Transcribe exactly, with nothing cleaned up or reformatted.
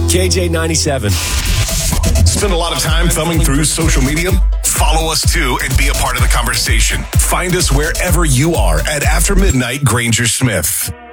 K J ninety-seven. Spend a lot of time thumbing through social media? Follow us too and be a part of the conversation. Find us wherever you are at After Midnight Granger Smith.